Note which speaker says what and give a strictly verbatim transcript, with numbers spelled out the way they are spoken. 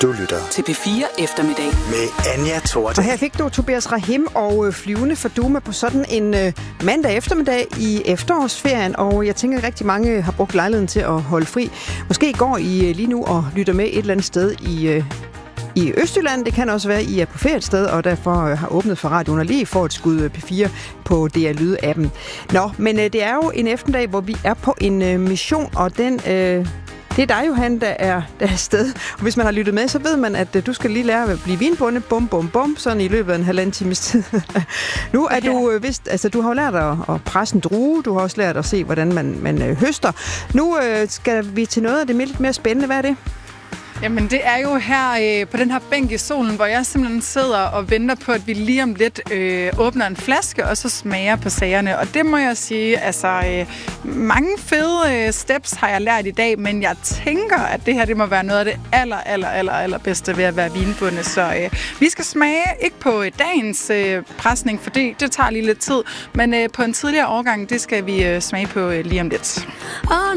Speaker 1: Du lytter
Speaker 2: til P fire Eftermiddag
Speaker 1: med Anja Thordal.
Speaker 3: Og her fik du Tobias Rahim og øh, Flyvende for Duma på sådan en øh, mandag eftermiddag i efterårsferien. Og jeg tænker, at rigtig mange har brugt lejligheden til at holde fri. Måske går I øh, lige nu og lytter med et eller andet sted i... Øh, I Østjylland. Det kan også være, at I er på ferie et sted, og derfor har åbnet for radioen og lige får et skud P fire på D R Lyd-appen. Nå, men øh, det er jo en eftermiddag, hvor vi er på en øh, mission, og den... Øh, det er dig, Johan, der er, der er afsted. Og hvis man har lyttet med, så ved man, at øh, du skal lige lære at blive vinbonde, bum, bum, bum, sådan i løbet af en halvanden times tid. Nu er du øh, vist... Altså, du har jo lært at, at presse en drue, du har også lært at se, hvordan man, man øh, høster. Nu øh, skal vi til noget af det lidt mere spændende. Hvad er det?
Speaker 4: Jamen, det er jo her øh, på den her bænk i solen, hvor jeg simpelthen sidder og venter på, at vi lige om lidt øh, åbner en flaske, og så smager på sagerne. Og det må jeg sige, altså, øh, mange fede øh, steps har jeg lært i dag, men jeg tænker, at det her, det må være noget af det aller, aller, aller, aller bedste ved at være vinbundet. Så øh, vi skal smage, ikke på dagens øh, presning, for det, det tager lige lidt tid, men øh, på en tidligere årgang, det skal vi øh, smage på øh, lige om lidt.